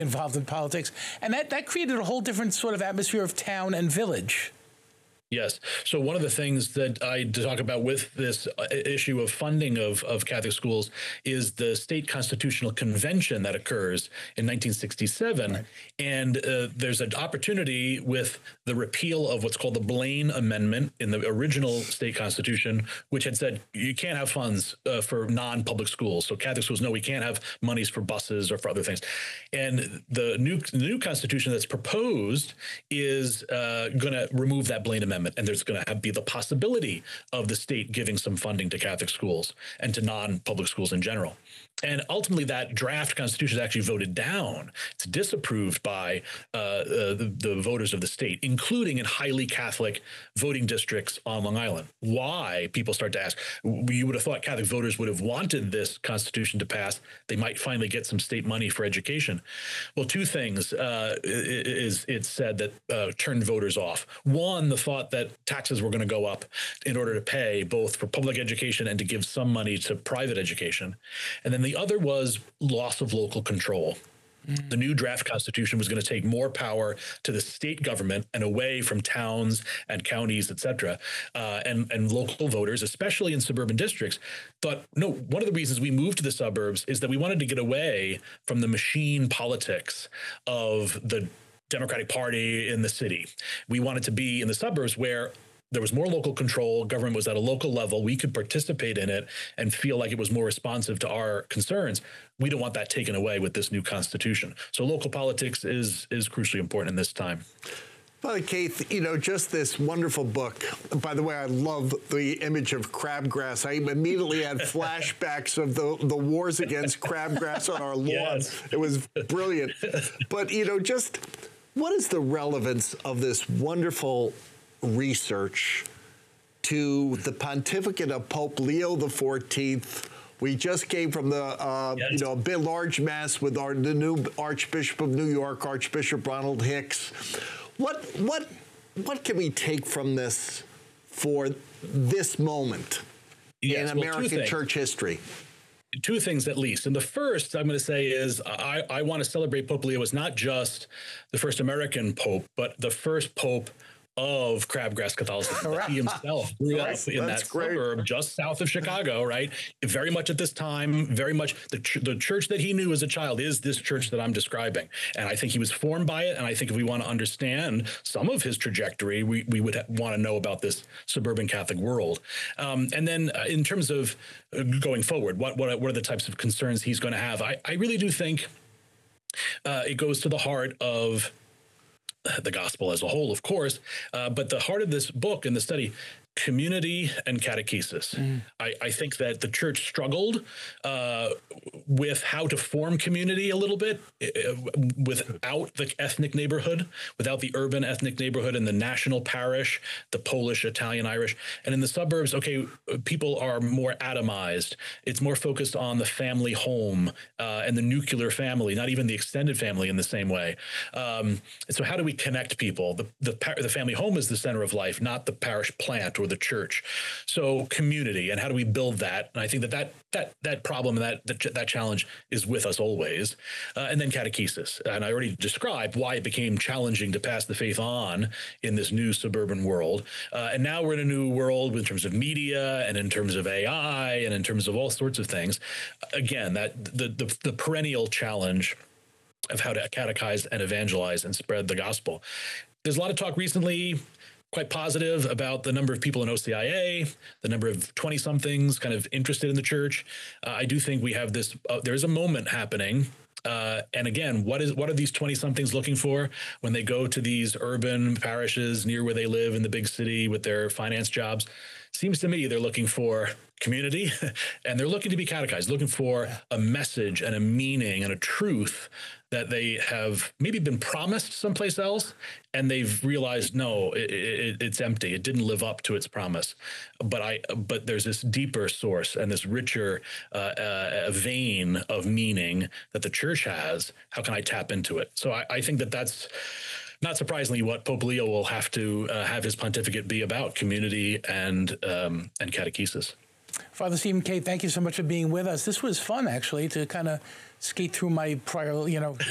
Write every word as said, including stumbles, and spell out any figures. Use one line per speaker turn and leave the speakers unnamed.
involved in politics. And that, that created a whole different sort of atmosphere of town and village.
Yes. So one of the things that I talk about with this issue of funding of, of Catholic schools is the state constitutional convention that occurs in nineteen sixty-seven. Right. And uh, there's an opportunity with the repeal of what's called the Blaine Amendment in the original state constitution, which had said you can't have funds uh, for non-public schools. So Catholic schools, no, we can't have monies for buses or for other things. And the new, the new constitution that's proposed is uh, going to remove that Blaine Amendment. And there's going to be the possibility of the state giving some funding to Catholic schools and to non-public schools in general. And ultimately, that draft constitution is actually voted down. It's disapproved by uh, uh, the, the voters of the state, including in highly Catholic voting districts on Long Island. Why? People start to ask. You would have thought Catholic voters would have wanted this constitution to pass. They might finally get some state money for education. Well, two things uh, is it's said that uh, turned voters off. One, the thought that taxes were going to go up in order to pay both for public education and to give some money to private education. And then the other was loss of local control. Mm. The new draft constitution was going to take more power to the state government and away from towns and counties, et cetera. Uh, and, and local voters, especially in suburban districts, thought, no, one of the reasons we moved to the suburbs is that we wanted to get away from the machine politics of the Democratic Party in the city. We wanted to be in the suburbs where there was more local control, government was at a local level, we could participate in it and feel like it was more responsive to our concerns. We don't want that taken away with this new constitution. So local politics is is crucially important in this time.
Well, Keith, you know, just this wonderful book. By the way, I love the image of crabgrass. I immediately had flashbacks of the, the wars against crabgrass on our lawn. Yes. It was brilliant. But, you know, just what is the relevance of this wonderful research to the pontificate of Pope Leo the fourteenth? We just came from the, uh, yes. you know, a bit large mass with our the new Archbishop of New York, Archbishop Ronald Hicks. What what what can we take from this for this moment yes, in well, American church history?
Two things at least. And the first I'm going to say is I, I want to celebrate Pope Leo as not just the first American pope, but the first pope of crabgrass Catholicism. He himself grew up
That's,
in
that's
that
great.
suburb just south of Chicago, right? Very much at this time, very much the, ch the church that he knew as a child is this church that I'm describing. And I think he was formed by it. And I think if we want to understand some of his trajectory, we, we would want to know about this suburban Catholic world. Um, and then uh, in terms of uh, going forward, what, what, what are the types of concerns he's going to have? I, I really do think uh, it goes to the heart of the gospel as a whole, of course, uh, but the heart of this book and the study, community and catechesis. Mm. I, I think that the church struggled uh, with how to form community a little bit uh, without the ethnic neighborhood, without the urban ethnic neighborhood and the national parish, the Polish, Italian, Irish. And in the suburbs, okay, people are more atomized. It's more focused on the family home uh, and the nuclear family, not even the extended family in the same way. Um, and so how do we connect people? The, the, the family home is the center of life, not the parish plant or the church. So community, and how do we build that? And I think that that that that problem and that that, that challenge is with us always. Uh, and then catechesis. And I already described why it became challenging to pass the faith on in this new suburban world. Uh, and now we're in a new world in terms of media and in terms of A I and in terms of all sorts of things. Again, that the the, the perennial challenge of how to catechize and evangelize and spread the gospel. There's a lot of talk recently, quite positive, about the number of people in O C I A, the number of twenty-somethings kind of interested in the church. Uh, I do think we have this, uh, there's a moment happening. Uh, and again, what is what are these twenty-somethings looking for when they go to these urban parishes near where they live in the big city with their finance jobs? Seems to me they're looking for community and they're looking to be catechized, looking for a message and a meaning and a truth that they have maybe been promised someplace else, and they've realized, no, it, it, it's empty. It didn't live up to its promise. But I, but there's this deeper source and this richer uh, uh, vein of meaning that the church has. How can I tap into it? So I, I think that that's not surprisingly what Pope Leo will have to uh, have his pontificate be about: community and um, and catechesis.
Father Stephen Cate, thank you so much for being with us. This was fun, actually, to kind of skate through my prior, you know,